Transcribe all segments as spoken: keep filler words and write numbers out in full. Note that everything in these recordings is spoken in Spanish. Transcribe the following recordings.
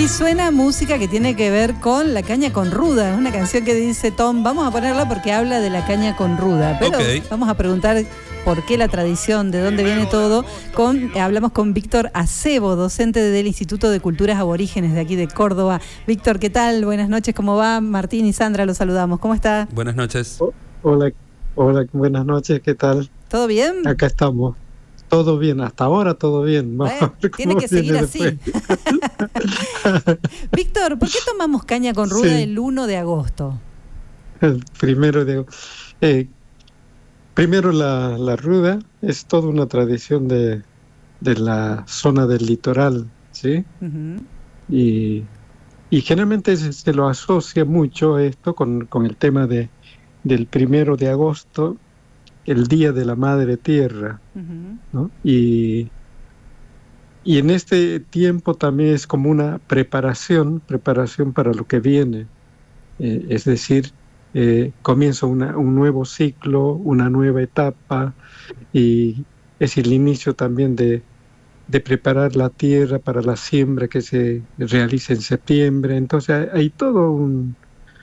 Y suena música que tiene que ver con la caña con ruda. Es una canción que dice Tom, vamos a ponerla porque habla de la caña con ruda. Pero okay, vamos a preguntar por qué la tradición, de dónde viene todo. Con, hablamos con Víctor Acebo, docente del Instituto de Culturas Aborígenes de aquí de Córdoba. Víctor, ¿qué tal? Buenas noches, ¿cómo va? Martín y Sandra los saludamos. ¿Cómo está? Buenas noches. Oh, hola, hola, buenas noches, ¿qué tal? ¿Todo bien? Acá estamos. Todo bien, hasta ahora todo bien. Bueno, tiene que seguir así. Víctor, ¿por qué tomamos caña con ruda sí. el uno de agosto? El primero de eh, Primero la, la ruda es toda una tradición de, de la zona del litoral, ¿sí? Uh-huh. Y, y generalmente se, se lo asocia mucho esto con, con el tema de, del primero de agosto, el Día de la Madre Tierra, uh-huh. ¿no? Y, y en este tiempo también es como una preparación, preparación para lo que viene, eh, es decir, eh, comienza una, un nuevo ciclo, una nueva etapa, y es el inicio también de, de preparar la tierra para la siembra que se realiza en septiembre. Entonces hay, hay todo un,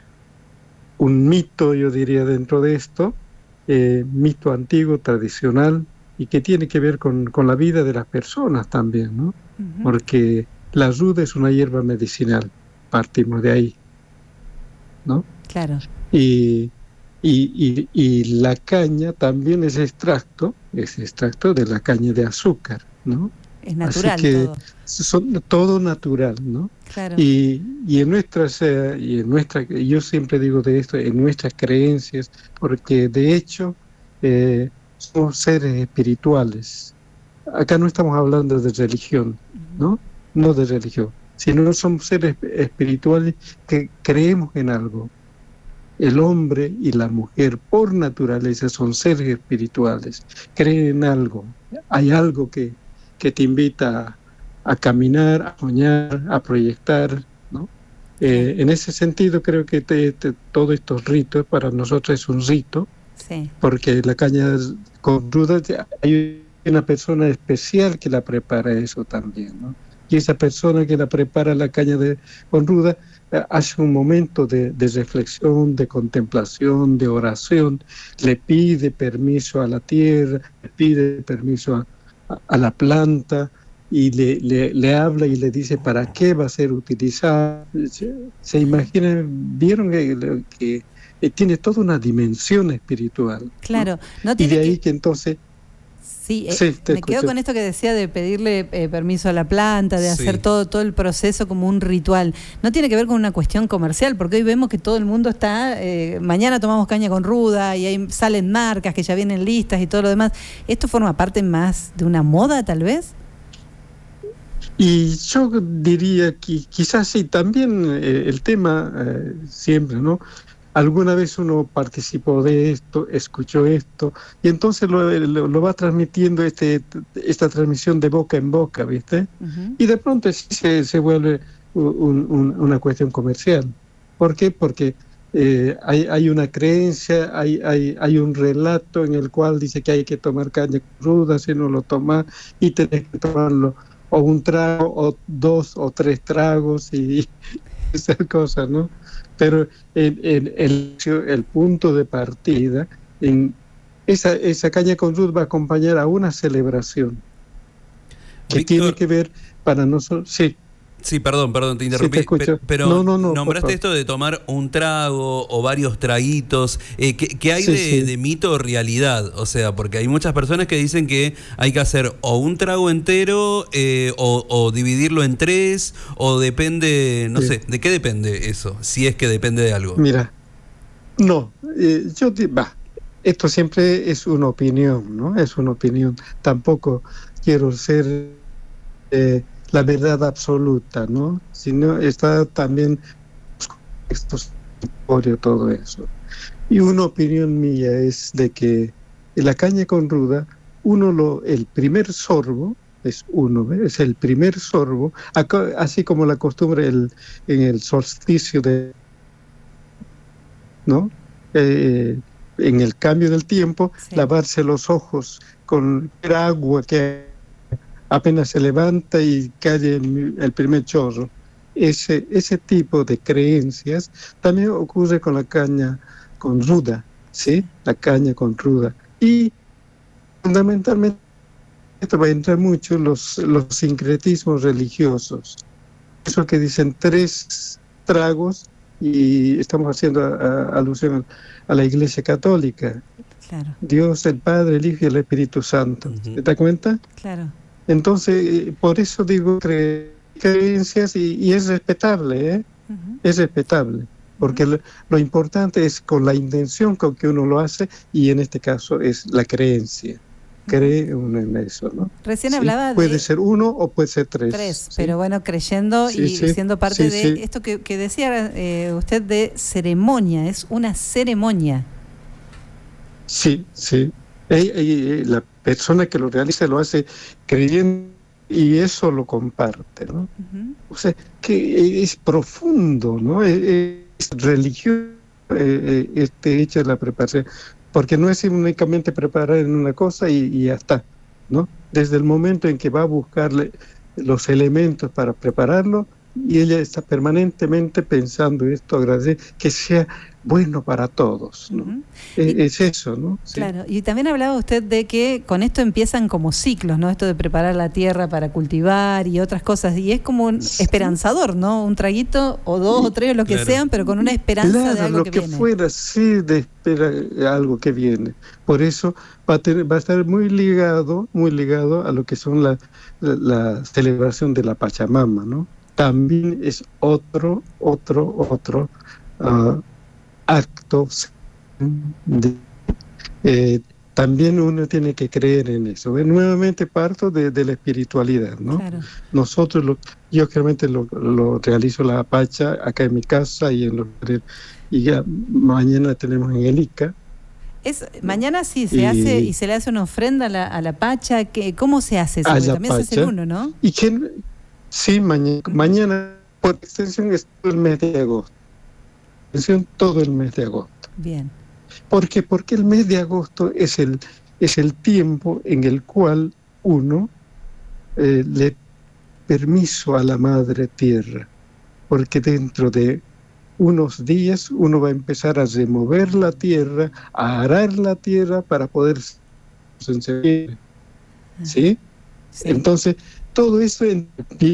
un mito, yo diría, dentro de esto, Eh, mito antiguo, tradicional, y que tiene que ver con, con la vida de las personas también, ¿no? Uh-huh. Porque la ruda es una hierba medicinal, partimos de ahí, ¿no? Claro. Y, y, y, y la caña también es extracto, es extracto de la caña de azúcar, ¿no? Es natural. Así que todo. son todo natural, ¿no? Claro. Y, y en nuestras, eh, y en nuestra, yo siempre digo de esto, en nuestras creencias, porque de hecho eh, somos seres espirituales. Acá no estamos hablando de religión, ¿no? No de religión, sino somos seres espirituales que creemos en algo. El hombre y la mujer por naturaleza son seres espirituales, creen en algo, hay algo que que te invita a, a caminar, a soñar, a proyectar, ¿no? Eh, en ese sentido creo que te, te, todos estos ritos para nosotros es un rito, sí. Porque la caña con ruda hay una persona especial que la prepara eso también, ¿no? Y esa persona que la prepara la caña de, con ruda eh, hace un momento de, de reflexión, de contemplación, de oración, le pide permiso a la tierra, le pide permiso a a la planta y le, le, le habla y le dice para qué va a ser utilizada. Se, se imaginan, vieron que, que, que tiene toda una dimensión espiritual. Claro, ¿no? No tiene y de ahí que... que entonces... Sí, eh, sí me escucho. Quedo con esto que decía de pedirle eh, permiso a la planta, de hacer sí. todo, todo el proceso como un ritual. No tiene que ver con una cuestión comercial, porque hoy vemos que todo el mundo está, eh, mañana tomamos caña con ruda y ahí salen marcas que ya vienen listas y todo lo demás. ¿Esto forma parte más de una moda tal vez? Y yo diría que quizás sí, también eh, el tema eh, siempre, ¿no? Alguna vez uno participó de esto, escuchó esto, y entonces lo, lo, lo va transmitiendo este, esta transmisión de boca en boca, ¿viste? Uh-huh. Y de pronto sí se, se vuelve un, un, una cuestión comercial. ¿Por qué? Porque eh, hay, hay una creencia, hay, hay, hay un relato en el cual dice que hay que tomar caña ruda, si no lo tomas, y tenés que tomarlo o un trago, o dos o tres tragos, y, y esas cosas, ¿no? Pero en, en, en el, el punto de partida, en esa, esa caña con ruda va a acompañar a una celebración que Víctor, tiene que ver para nosotros. Sí. Sí, perdón, perdón, te interrumpí, sí, te pero, pero no, no, no, nombraste esto de tomar un trago o varios traguitos, eh, ¿qué, qué hay sí, de, sí. de mito o realidad? O sea, porque hay muchas personas que dicen que hay que hacer o un trago entero eh, o, o dividirlo en tres, o depende, no sí. sé, ¿de qué depende eso? Si es que depende de algo. Mira, no, eh, yo bah, esto siempre es una opinión, ¿no? Es una opinión, tampoco quiero ser... Eh, la verdad absoluta, ¿no? Sino está también estos todo eso. Y una opinión mía es de que en la caña con ruda, uno lo, el primer sorbo es uno, ¿ves? Es el primer sorbo, así como la costumbre el, en el solsticio de, ¿no? Eh, en el cambio del tiempo, sí. Lavarse los ojos con agua que apenas se levanta y cae el, el primer chorro. ese, ese tipo de creencias también ocurre con la caña con ruda, ¿sí? La caña con ruda. Y fundamentalmente esto va a entrar mucho los, los sincretismos religiosos. Eso que dicen tres tragos, y estamos haciendo a, a, alusión a la Iglesia Católica. Claro. Dios, el Padre, el Hijo y el Espíritu Santo. Uh-huh. ¿Te das cuenta? Claro. Entonces, por eso digo cre creencias y, y es respetable, ¿eh? Uh-huh. Es respetable. Porque uh-huh. lo, lo importante es con la intención con que uno lo hace, y en este caso es la creencia. Cree uno en eso, ¿no? Recién sí, hablaba de... Puede ser uno o puede ser tres. Tres, ¿sí? Pero bueno, creyendo sí, y sí, siendo parte sí, de sí. esto que, que decía eh, usted de ceremonia, es una ceremonia. Sí, sí. Ey, ey, la persona que lo realiza lo hace creyendo y eso lo comparte, ¿no? Uh-huh. O sea, que es profundo, ¿no? Es, es religioso, eh, este hecho de la preparación. Porque no es únicamente preparar en una cosa y, y ya está, ¿no? Desde el momento en que va a buscarle los elementos para prepararlo, y ella está permanentemente pensando esto, agradecer que sea bueno para todos, ¿no? Uh-huh. es, y, es eso, ¿no? Sí. Claro, y también hablaba usted de que con esto empiezan como ciclos, ¿no? Esto de preparar la tierra para cultivar y otras cosas, y es como un sí. esperanzador, ¿no? Un traguito o dos o tres o lo que claro. sean, pero con una esperanza claro, de algo lo que, que viene. fuera, sí, de esperar algo que viene. Por eso va a, tener, va a estar muy ligado, muy ligado a lo que son la, la, la celebración de la Pachamama, ¿no? También es otro, otro, otro uh, acto de, eh, también uno tiene que creer en eso. Eh, nuevamente parto de, de la espiritualidad, ¿no? Claro. Nosotros, lo, yo realmente lo, lo realizo la pacha acá en mi casa y en los, y ya mañana tenemos en el Ica. Es, mañana sí se y, hace y se le hace una ofrenda a la, a la pacha. Que, ¿cómo se hace eso? Porque también pacha, se hace el uno, ¿no? Y que, sí, mañana, mañana por extensión es todo el mes de agosto. Extensión todo el mes de agosto. Bien. ¿Por qué? Porque el mes de agosto es el, es el tiempo en el cual uno eh, le permiso a la Madre Tierra. Porque dentro de unos días uno va a empezar a remover la tierra, a arar la tierra para poder ¿sí? ¿Sí? Sí. Entonces, todo eso en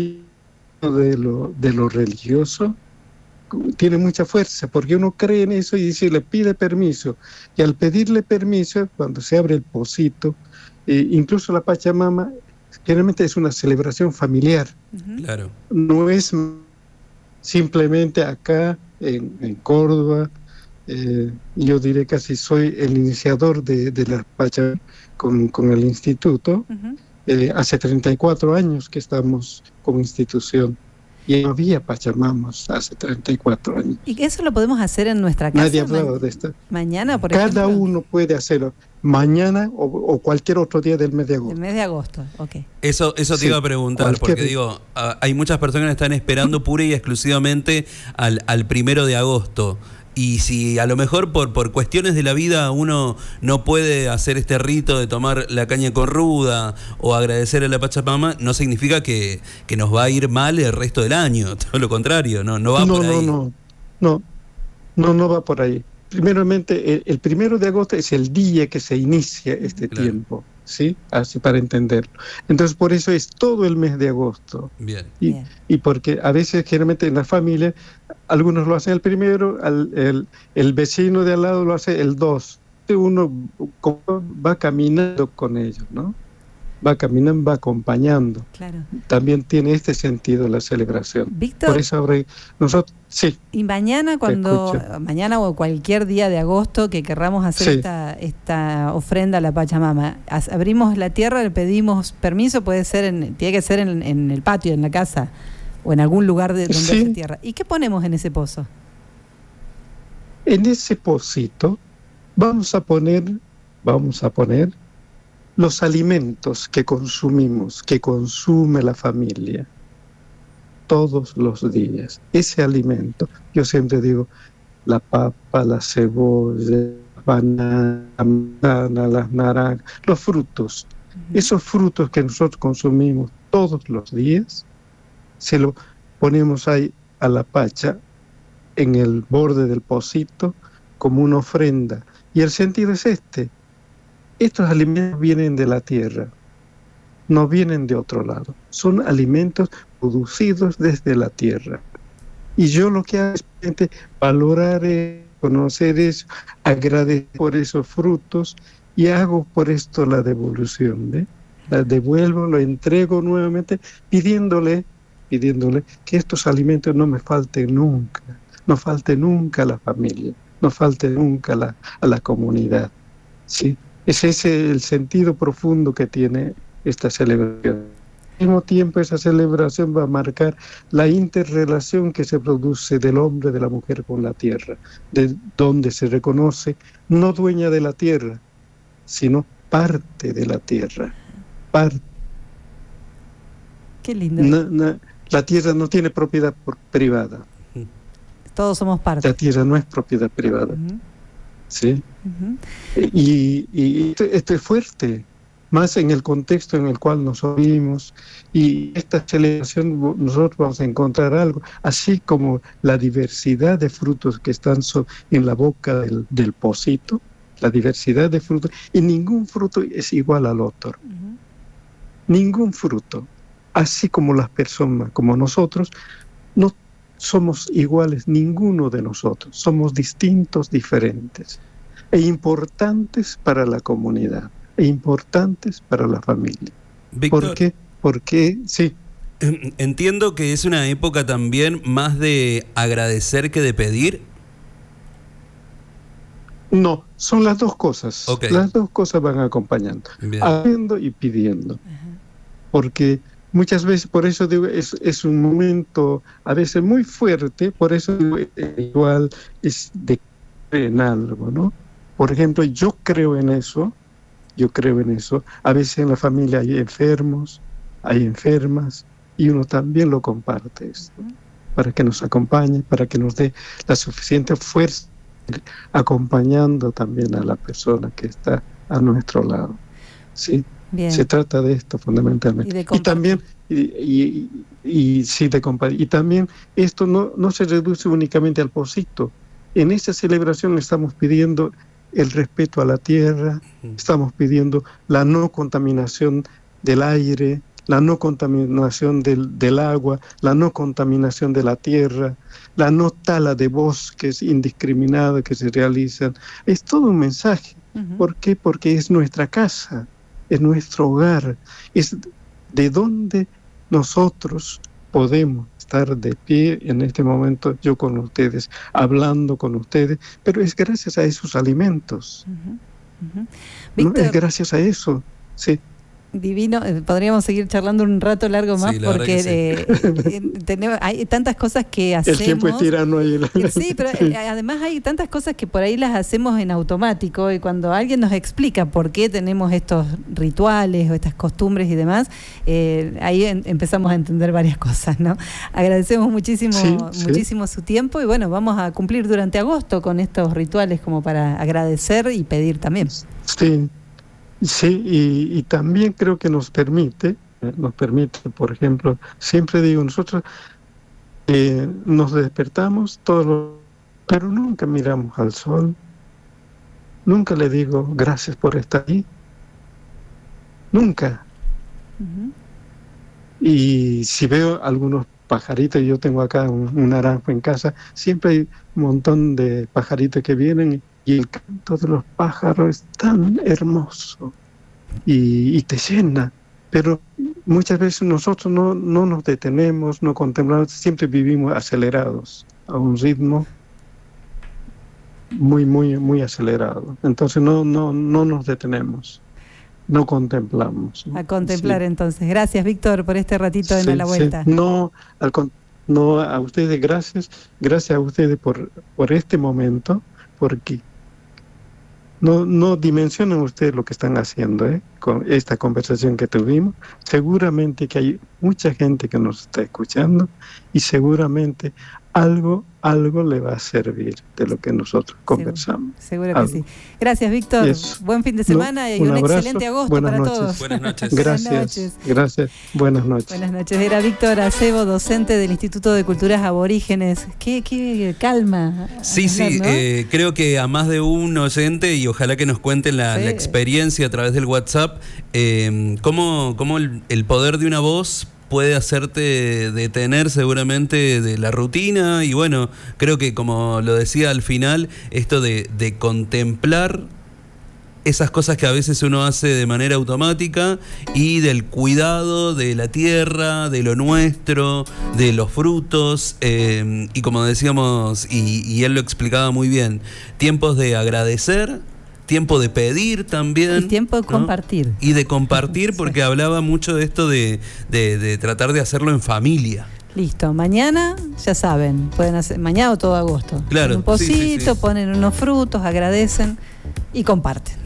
de lo, de lo religioso tiene mucha fuerza, porque uno cree en eso y dice, le pide permiso, y al pedirle permiso, cuando se abre el pocito, eh, incluso la Pachamama, generalmente es una celebración familiar. Uh-huh. Claro. No es simplemente acá en, en Córdoba, eh, yo diré casi soy el iniciador de, de la Pachamama con, con el instituto. Uh-huh. Eh, hace treinta y cuatro años que estamos como institución y no había Pachamamas hace treinta y cuatro años. ¿Y eso lo podemos hacer en nuestra casa? Nadie ha hablado de esto. Mañana, por Cada ejemplo. Cada uno puede hacerlo mañana o, o cualquier otro día del mes de agosto. El mes de agosto, ok. Eso, eso te sí, iba a preguntar, porque día. digo, uh, hay muchas personas que están esperando pura y exclusivamente al, al primero de agosto. Y si a lo mejor por, por cuestiones de la vida uno no puede hacer este rito de tomar la caña con ruda o agradecer a la Pachamama, no significa que, que nos va a ir mal el resto del año. Todo lo contrario, no, no va no, por ahí. No, no, no, no va por ahí. Primeramente, el, el primero de agosto es el día que se inicia este claro. tiempo, ¿sí? Así para entenderlo. Entonces, por eso es todo el mes de agosto. Bien. Y, Bien. y porque a veces, generalmente en la familia, algunos lo hacen el primero, al, el, el vecino de al lado lo hace el dos. Uno va caminando con ellos, ¿no? Va caminando, va acompañando. Claro. También tiene este sentido la celebración. Víctor, por eso ahora nosotros, sí. Y mañana cuando, mañana o cualquier día de agosto que querramos hacer sí. esta, esta ofrenda a la Pachamama, abrimos la tierra, le pedimos permiso, puede ser, en, tiene que ser en, en el patio, en la casa, o en algún lugar de donde sí. haya tierra. ¿Y qué ponemos en ese pozo? En ese pocito vamos a poner, vamos a poner los alimentos que consumimos, que consume la familia todos los días. Ese alimento, yo siempre digo, la papa, la cebolla, la banana, la manzana, las naranjas, los frutos. Uh-huh. Esos frutos que nosotros consumimos todos los días, se lo ponemos ahí a la pacha en el borde del pocito como una ofrenda. Y el sentido es este: estos alimentos vienen de la tierra, no vienen de otro lado, son alimentos producidos desde la tierra. Y yo lo que hago es valorar, eh, conocer eso, agradecer por esos frutos, y hago por esto la devolución, ¿eh? La devuelvo, lo entrego nuevamente, pidiéndole, pidiéndole que estos alimentos no me falten nunca, no falte nunca a la familia, no falte nunca a la, a la comunidad, ¿sí? Ese es el sentido profundo que tiene esta celebración. Al mismo tiempo, esa celebración va a marcar la interrelación que se produce del hombre, de la mujer con la tierra, de donde se reconoce no dueña de la tierra, sino parte de la tierra. Parte. Qué lindo. No, no, la tierra no tiene propiedad privada. Todos somos parte. La tierra no es propiedad privada. Uh-huh. ¿Sí? Uh-huh. Y, y esto, esto es fuerte, más en el contexto en el cual nos vivimos, y esta celebración nosotros vamos a encontrar algo, así como la diversidad de frutos que están so, en la boca del, del pocito, la diversidad de frutos, y ningún fruto es igual al otro. Uh-huh. Ningún fruto, así como las personas, como nosotros, no somos iguales, ninguno de nosotros, somos distintos, diferentes, e importantes para la comunidad, e importantes para la familia. Víctor, ¿por qué? Porque, sí. Entiendo que es una época también más de agradecer que de pedir. No, son las dos cosas. Okay. Las dos cosas van acompañando, haciendo y pidiendo. Uh-huh. Porque muchas veces, por eso digo, es, es un momento a veces muy fuerte, por eso digo, igual es de creer en algo, ¿no? Por ejemplo, yo creo en eso, yo creo en eso. A veces en la familia hay enfermos, hay enfermas, y uno también lo comparte esto, para que nos acompañe, para que nos dé la suficiente fuerza, acompañando también a la persona que está a nuestro lado. ¿Sí? Bien. Se trata de esto fundamentalmente. Y, y también, y, y, y, y, sí, de compartir. Y también esto no, no se reduce únicamente al pocito. En esta celebración estamos pidiendo el respeto a la tierra, estamos pidiendo la no contaminación del aire, la no contaminación del, del agua, la no contaminación de la tierra, la no tala de bosques indiscriminada que se realizan. Es todo un mensaje. Uh-huh. ¿Por qué? Porque es nuestra casa, es nuestro hogar, es de donde nosotros podemos estar de pie en este momento, yo con ustedes, hablando con ustedes, pero es gracias a esos alimentos. Uh-huh. Uh-huh. Víctor, ¿no? Es gracias a eso, sí. Divino, podríamos seguir charlando un rato largo más, sí, porque sí. eh, tenemos, hay tantas cosas que hacemos. El tiempo es tirano ahí. Sí, pero sí. Además hay tantas cosas que por ahí las hacemos en automático, y cuando alguien nos explica por qué tenemos estos rituales o estas costumbres y demás, eh, ahí en, empezamos a entender varias cosas, ¿no? Agradecemos muchísimo, sí, muchísimo sí. su tiempo, y bueno, vamos a cumplir durante agosto con estos rituales como para agradecer y pedir también. Sí. Sí, y, y también creo que nos permite, eh, nos permite, por ejemplo, siempre digo, nosotros eh, nos despertamos todos los, pero nunca miramos al sol, nunca le digo gracias por estar ahí, nunca. Uh-huh. Y si veo algunos pajaritos, yo tengo acá un, un naranjo en casa, siempre hay un montón de pajaritos que vienen, y el canto de los pájaros es tan hermoso y, y te llena, pero muchas veces nosotros no, no nos detenemos, no contemplamos, siempre vivimos acelerados, a un ritmo muy, muy, muy acelerado. Entonces no, no, no nos detenemos, no contemplamos. A contemplar, sí. Entonces. Gracias, Víctor, por este ratito sí, de la vuelta. Sí. No, al, no, a ustedes gracias, gracias a ustedes por, por este momento, porque No, no dimensionan ustedes lo que están haciendo, ¿eh? Con esta conversación que tuvimos. Seguramente que hay mucha gente que nos está escuchando, y seguramente algo, algo le va a servir de lo que nosotros conversamos. Seguro, seguro que sí. Gracias, Víctor. Eso. Buen fin de semana no, y un, un abrazo, excelente agosto para noches. todos. Buenas noches. Gracias. Buenas noches. Gracias. Buenas noches. Buenas noches. Era Víctor Acebo, docente del Instituto de Culturas Aborígenes. Qué, qué calma. Sí, hablar, sí. ¿no? Eh, creo que a más de un oyente, y ojalá que nos cuenten la, sí. la experiencia a través del WhatsApp, eh, cómo, cómo el, el poder de una voz puede hacerte detener seguramente de la rutina. Y bueno, creo que como lo decía al final, esto de, de contemplar esas cosas que a veces uno hace de manera automática y del cuidado de la tierra, de lo nuestro, de los frutos, eh, y como decíamos, y, y él lo explicaba muy bien, tiempos de agradecer, tiempo de pedir también. Y tiempo de ¿no? compartir. Y de compartir, porque sí. hablaba mucho de esto de, de, de tratar de hacerlo en familia. Listo, mañana, ya saben, pueden hacer, mañana o todo agosto. Claro. Ponen un pocito, sí, sí, sí. ponen unos frutos, agradecen y comparten.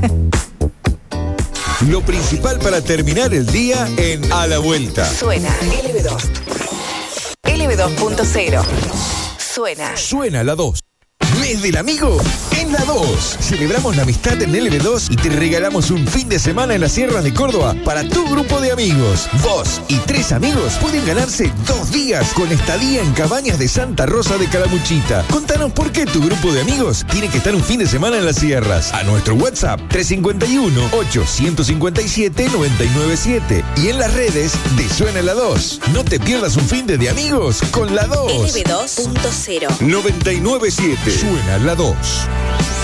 Lo principal para terminar el día en A la Vuelta. Suena L B dos. L B dos punto cero. Suena. Suena la dos. Mes del amigo en la dos. Celebramos la amistad en L B dos y te regalamos un fin de semana en las sierras de Córdoba para tu grupo de amigos. Vos y tres amigos pueden ganarse dos días con estadía en Cabañas de Santa Rosa de Calamuchita. Contanos por qué tu grupo de amigos tiene que estar un fin de semana en las sierras. A nuestro WhatsApp tres cinco uno, ocho cinco siete, nueve nueve siete y en las redes de Suena la dos. No te pierdas un fin de, de amigos con la dos. L B dos punto cero. noventa y nueve punto siete. Suena la dos.